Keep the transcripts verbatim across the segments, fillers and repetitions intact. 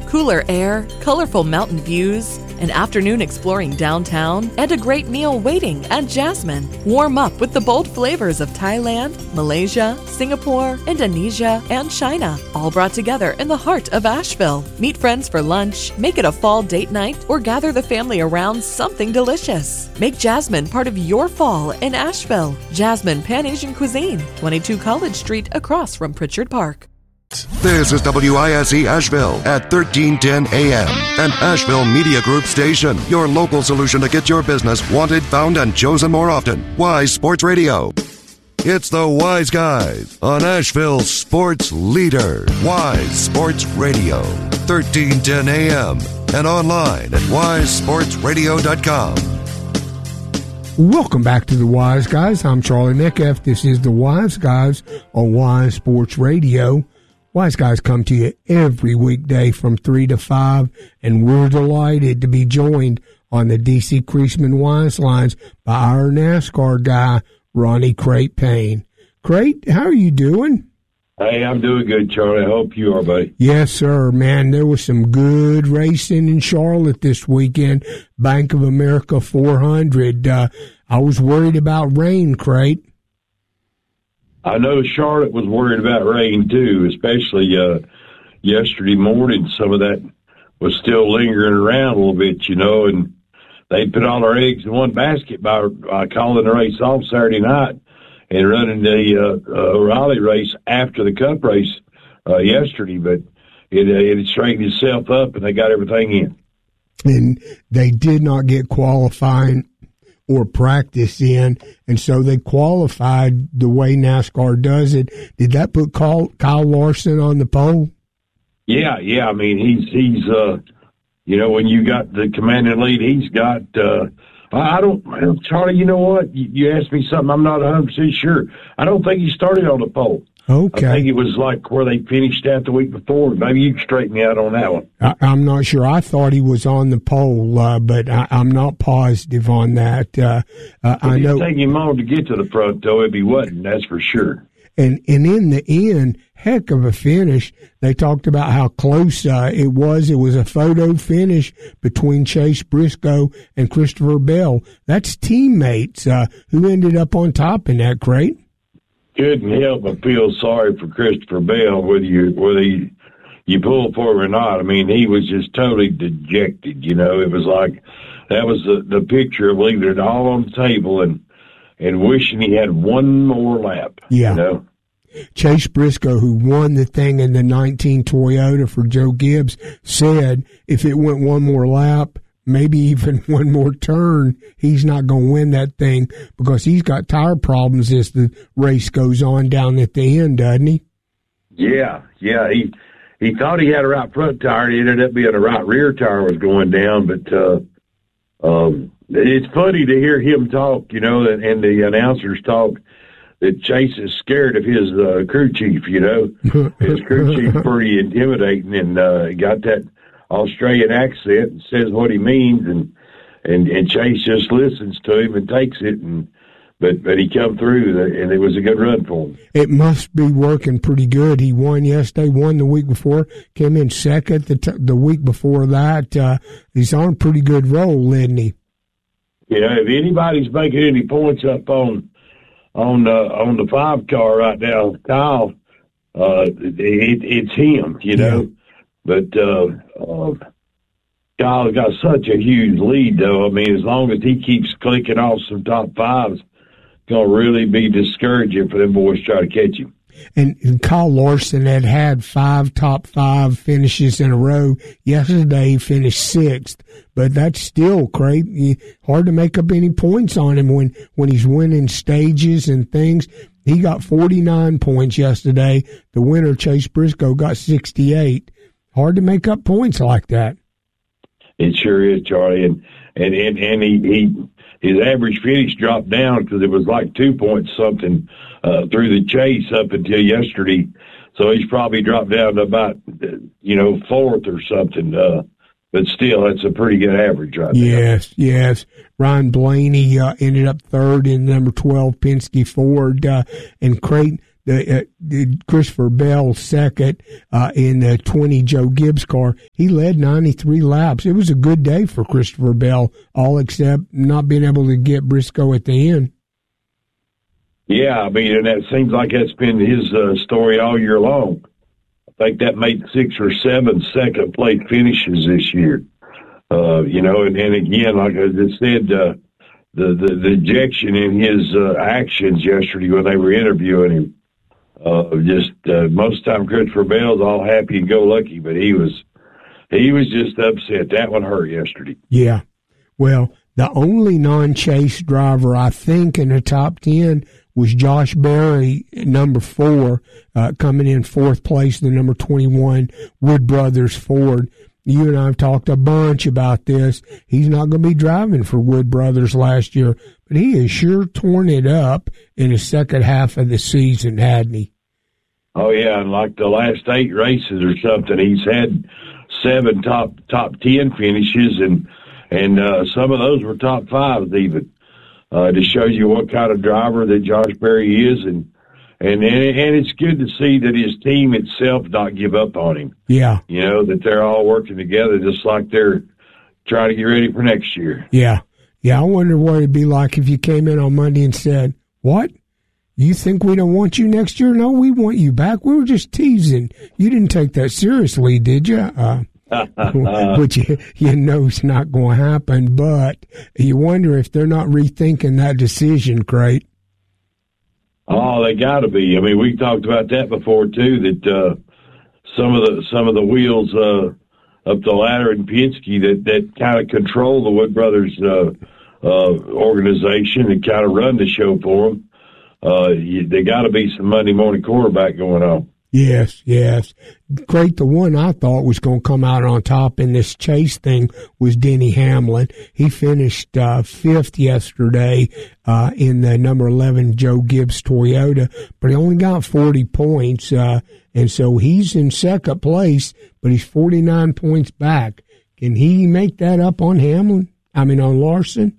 Cooler air, colorful mountain views, an afternoon exploring downtown, and a great meal waiting at Jasmine. Warm up with the bold flavors of Thailand, Malaysia, Singapore, Indonesia, and China, all brought together in the heart of Asheville. Meet friends for lunch, make it a fall date night, or gather the family around something delicious. Make Jasmine part of your fall in Asheville. Jasmine Pan-Asian Cuisine, twenty-two College Street, across from Pritchard Park. This is W I S E Asheville at thirteen ten A M, an Asheville Media Group station. Your local solution to get your business wanted, found, and chosen more often. Wise Sports Radio. It's the Wise Guys on Asheville's sports leader. Wise Sports Radio, thirteen ten A M, and online at wise sports radio dot com. Welcome back to the Wise Guys. I'm Charlie Metcalf. This is the Wise Guys on Wise Sports Radio. Wise Guys come to you every weekday from three to five, and we're delighted to be joined on the D C Creasman Wise Lines by our NASCAR guy, Ronnie Crate Payne. Crate, how are you doing? Hey, I'm doing good, Charlie. I hope you are, buddy. Yes, sir. Man, there was some good racing in Charlotte this weekend. Bank of America four hundred. Uh, I was worried about rain, Crate. I know Charlotte was worried about rain, too, especially uh, yesterday morning. Some of that was still lingering around a little bit, you know, and they put all their eggs in one basket by, by calling the race off Saturday night and running the uh, uh, Raleigh race after the Cup race uh, yesterday. But it, uh, it straightened itself up, and they got everything in. And they did not get qualifying or practice in, and so they qualified the way NASCAR does it. Did that put Kyle, Kyle Larson on the pole? Yeah, yeah. I mean, he's, he's uh, you know, when you got the commanding lead, he's got, uh, I don't, Charlie, you know what? You, you asked me something I'm not one hundred percent sure. I don't think he started on the pole. Okay. I think it was like where they finished at the week before. Maybe you can straighten me out on that one. I, I'm not sure. I thought he was on the pole, uh, but I, I'm not positive on that. Uh, uh, I know. It'd take him long to get to the front, though, if he wasn't, that's for sure. And, and in the end, heck of a finish. They talked about how close uh, it was. It was a photo finish between Chase Briscoe and Christopher Bell. That's teammates uh, who ended up on top in that crate. Couldn't help but feel sorry for Christopher Bell, whether you whether you, you pull for him or not. I mean, he was just totally dejected. You know, it was like that was the, the picture of leaving it all on the table and and wishing he had one more lap. Yeah. You know? Chase Briscoe, who won the thing in the nineteen Toyota for Joe Gibbs, said if it went one more lap, maybe even one more turn, he's not going to win that thing because he's got tire problems as the race goes on down at the end, doesn't he? Yeah, yeah. He he thought he had a right front tire, and it ended up being a right rear tire was going down. But uh, um, it's funny to hear him talk, you know, and, and the announcers talk, that Chase is scared of his uh, crew chief, you know. His crew chief pretty intimidating, and uh, got that Australian accent and says what he means, and, and, and Chase just listens to him and takes it, and but but he come through, and it was a good run for him. It must be working pretty good. He won yesterday, won the week before, came in second the t- the week before that. Uh, he's on a pretty good roll, isn't he? You know, if anybody's making any points up on on uh, on the five car right now, Kyle, uh, it, it's him, you know. Yeah. But uh, uh, Kyle's got such a huge lead, though. I mean, as long as he keeps clicking off some top fives, it's going to really be discouraging for them boys to try to catch him. And, and Kyle Larson had had five top five finishes in a row. Yesterday he finished sixth, but that's still great. Hard to make up any points on him when, when he's winning stages and things. He got forty-nine points yesterday. The winner, Chase Briscoe, got sixty-eight. Hard to make up points like that. It sure is, Charlie. And and and, and he, he his average finish dropped down because it was like two points something uh, through the chase up until yesterday. So he's probably dropped down to about you know fourth or something. Uh, but still, that's a pretty good average right there. Yes, yes. Ryan Blaney uh, ended up third in number twelve Penske Ford. Uh, and Creighton, the, uh, the Christopher Bell second uh, in the twenty Joe Gibbs car. He led ninety-three laps. It was a good day for Christopher Bell, all except not being able to get Briscoe at the end. Yeah, I mean, and that seems like that's been his uh, story all year long. I think that made six or seven second place finishes this year. Uh, you know, and, and again, like I just said, uh, the, the, the ejection in his uh, actions yesterday when they were interviewing him, uh, just uh, most of the time Christopher Bell's all happy and go lucky, but he was he was just upset. That one hurt yesterday. Yeah. Well, the only non-chase driver, I think, in the top ten was Josh Berry, number four, uh, coming in fourth place, the number twenty-one Wood Brothers Ford. You and I have talked a bunch about this. He's not going to be driving for Wood Brothers last year, but he has sure torn it up in the second half of the season, hadn't he? Oh, yeah, and like the last eight races or something, he's had seven top top ten finishes, and and uh, some of those were top fives even. Uh, it just shows you what kind of driver that Josh Berry is, and And, and and it's good to see that his team itself not give up on him. Yeah. You know, that they're all working together just like they're trying to get ready for next year. Yeah. Yeah, I wonder what it'd be like if you came in on Monday and said, what? You think we don't want you next year? No, we want you back. We were just teasing. You didn't take that seriously, did you? Uh, which you, you know is not going to happen, but you wonder if they're not rethinking that decision, Crate. Oh, they got to be. I mean, we talked about that before too. That uh, some of the some of the wheels uh, up the ladder in Penske that that kind of control the Wood Brothers uh, uh, organization and kind of run the show for them. Uh, you, they got to be some Monday morning quarterback going on. Yes, yes. Great. The one I thought was going to come out on top in this chase thing was Denny Hamlin. He finished uh, fifth yesterday uh, in the number eleven Joe Gibbs Toyota, but he only got forty points, uh, and so he's in second place, but he's forty-nine points back. Can he make that up on Hamlin? I mean, on Larson?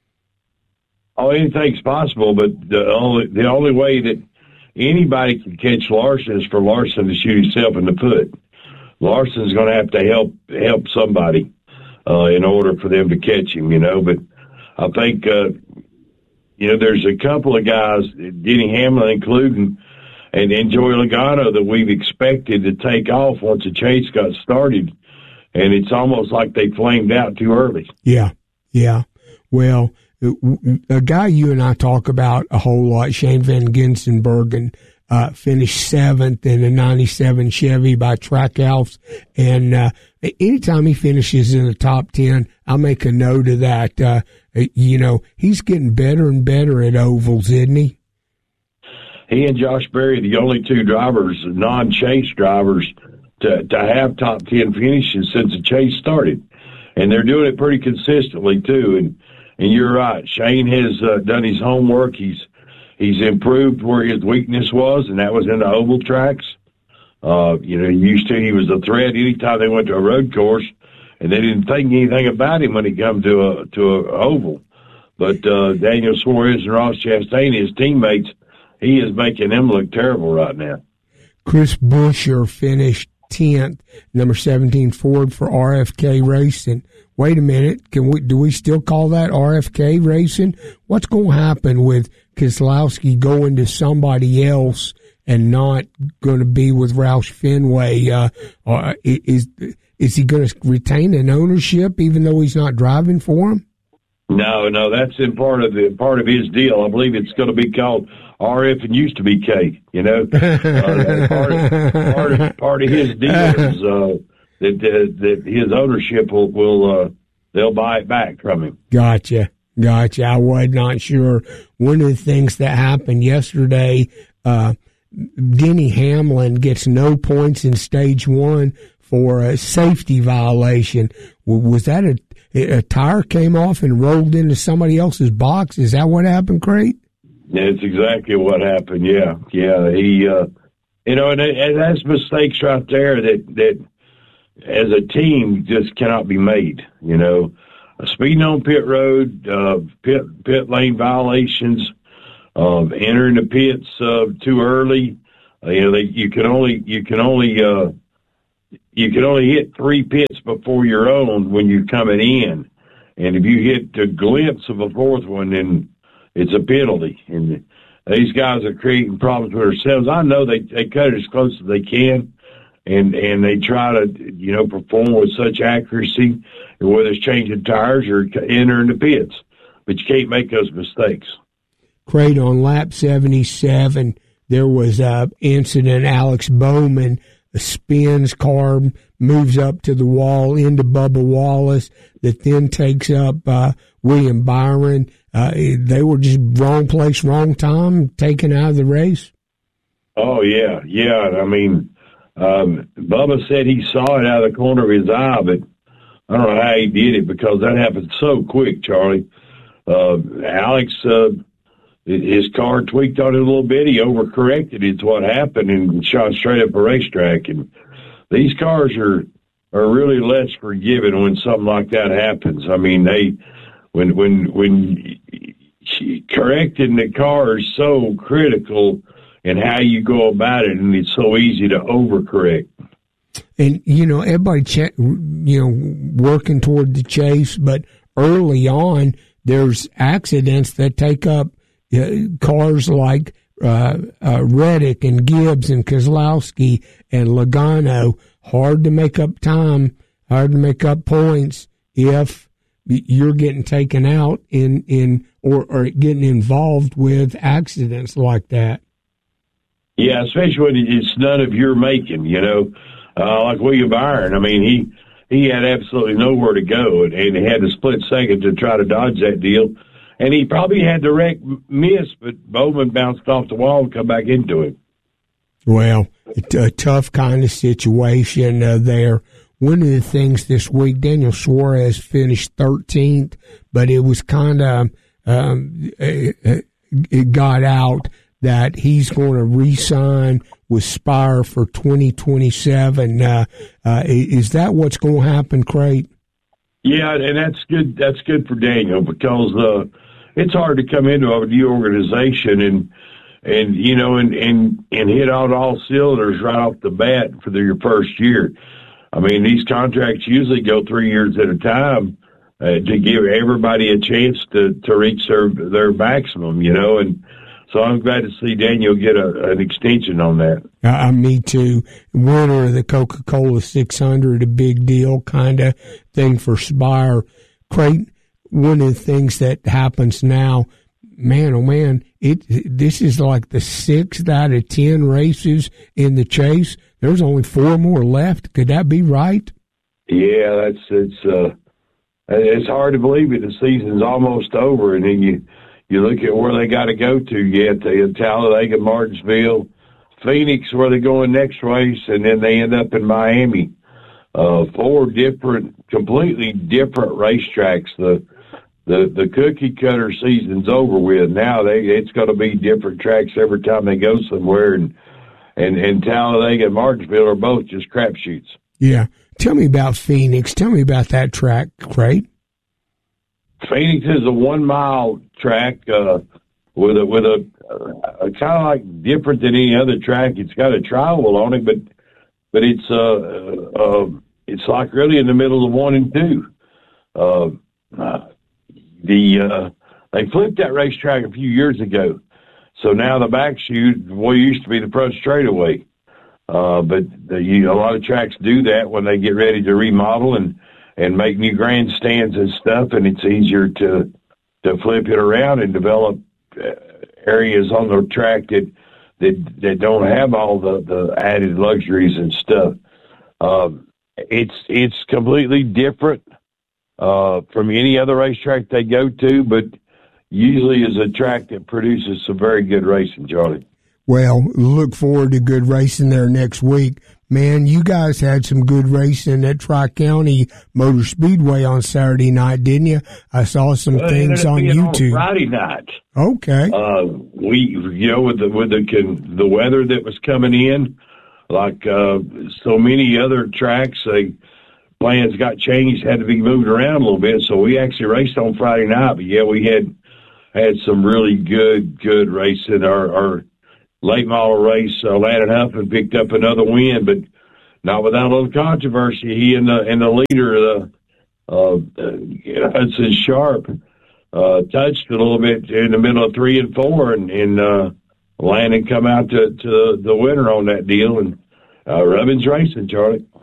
Oh, anything's possible, but the only the only way that anybody can catch Larson is for Larson to shoot himself in the foot. Larson's going to have to help help somebody uh, in order for them to catch him, you know. But I think, uh, you know, there's a couple of guys, Denny Hamlin including, and, and Joey Logano, that we've expected to take off once the chase got started, and it's almost like they flamed out too early. Yeah, yeah. Well, a guy you and I talk about a whole lot, Shane Van Ginsenbergen, uh, finished seventh in a ninety-seven Chevy by Trackhouse. And uh, anytime he finishes in the top ten, I'll make a note of that. Uh, you know, he's getting better and better at ovals, isn't he? He and Josh Berry, the only two drivers, non-chase drivers, to, to have top ten finishes since the chase started. And they're doing it pretty consistently, too. And And you're right. Shane has uh, done his homework. He's he's improved where his weakness was, and that was in the oval tracks. Uh, you know, he used to he was a threat anytime they went to a road course, and they didn't think anything about him when he come to a to a oval. But uh, Daniel Suarez and Ross Chastain, his teammates, he is making them look terrible right now. Chris Buescher finished tenth, number seventeen Ford for R F K Racing. Wait a minute, can we do we still call that R F K Racing? What's going to happen with Keselowski going to somebody else and not going to be with Roush Fenway? Uh, uh, is is he going to retain an ownership even though he's not driving for him? No, no, that's in part of the part of his deal. I believe it's going to be called R F and used to be K. You know, uh, part, of, part of part of his deal is uh, that uh, that his ownership will will uh, they'll buy it back from him. Gotcha, gotcha. I was not sure. One of the things that happened yesterday, uh, Denny Hamlin gets no points in stage one for a safety violation. Was that a a tire came off and rolled into somebody else's box? Is that what happened, Crate? That's exactly what happened. Yeah, yeah. He, uh, you know, and, and that's mistakes right there that that as a team just cannot be made. You know, speeding on pit road, uh, pit pit lane violations Um, entering the pits uh, too early, uh, you know, they, you can only you can only uh, you can only hit three pits before your own when you're coming in, and if you hit a glimpse of a fourth one, then it's a penalty. And these guys are creating problems for themselves. I know they they cut it as close as they can, and and they try to you know perform with such accuracy, whether it's changing tires or entering the pits, but you can't make those mistakes. Crate, on lap seventy-seven, there was a incident. Alex Bowman spins, car moves up to the wall into Bubba Wallace, that then takes up uh, William Byron. Uh, they were just wrong place, wrong time, taken out of the race. Oh, yeah, yeah. I mean, um, Bubba said he saw it out of the corner of his eye, but I don't know how he did it because that happened so quick, Charlie. Uh, Alex... Uh, His car tweaked on it a little bit. He overcorrected. It's what happened and shot straight up a racetrack. And these cars are are really less forgiving when something like that happens. I mean, they when when when correcting the car is so critical in how you go about it, and it's so easy to overcorrect. And you know, everybody, ch- you know, working toward the chase, but early on, there's accidents that take up. Uh, cars like uh, uh, Reddick and Gibbs and Kozlowski and Logano, hard to make up time, hard to make up points if you're getting taken out in, in or, or getting involved with accidents like that. Yeah, especially when it's none of your making, you know, uh, like William Byron. I mean, he he had absolutely nowhere to go, and, and he had a split second to try to dodge that deal. And he probably had direct miss, but Bowman bounced off the wall and come back into it. Well, it's a tough kind of situation uh, there. One of the things this week, Daniel Suarez finished thirteenth, but it was kind of, um, it, it got out that he's going to re-sign with Spire for twenty twenty-seven. Uh, uh, is that what's going to happen, Crate? Yeah, and that's good. That's good for Daniel because uh, it's hard to come into a new organization and and you know and and and hit out all cylinders right off the bat for the, your first year. I mean, these contracts usually go three years at a time uh, to give everybody a chance to to reach their their maximum. You know, and so I'm glad to see Daniel get a, an extension on that. Uh, me too. Winner of the Coca-Cola six hundred, a big deal kind of thing for Spire. Crate, one of the things that happens now, man, oh man, it this is like the sixth out of ten races in the chase. There's only four more left. Could that be right? Yeah, that's it's uh, it's hard to believe it. The season's almost over, and then you. You look at where they got to go to. You have to Talladega, Martinsville, Phoenix, where they're going next race, and then they end up in Miami. Uh, four different, completely different racetracks. The the the cookie cutter season's over with. Now they it's going to be different tracks every time they go somewhere, and and and Talladega and Martinsville are both just crapshoots. Yeah, tell me about Phoenix. Tell me about that track, Crate. Phoenix is a one mile track uh, with a with a, a kind of like different than any other track. It's got a trioval on it, but but it's uh, uh it's like really in the middle of one and two. Uh, uh, the uh, they flipped that racetrack a few years ago, so now the back chute what used to be the front straightaway. Uh, but the, you, a lot of tracks do that when they get ready to remodel and. and make new grandstands and stuff, and it's easier to to flip it around and develop areas on the track that that, that don't have all the, the added luxuries and stuff. Um, it's it's completely different uh, from any other racetrack they go to, but usually is a track that produces some very good racing, Charlie. Well, look forward to good racing there next week. Man, you guys had some good racing at Tri-County Motor Speedway on Saturday night, didn't you? I saw some well, things on YouTube. On Friday night. Okay. Uh, we, you know, with the with the the weather that was coming in, like uh, so many other tracks, they plans got changed, had to be moved around a little bit. So we actually raced on Friday night. But yeah, we had had some really good, good racing. Our, our late model race, uh, Landon Huffman picked up another win, but not without a little controversy. He and the and the leader, the uh, uh, Hudson Sharp, uh, touched a little bit in the middle of three and four, and, and uh, Landon come out to, to the winner on that deal. And uh, Rubbin's racing, Charlie.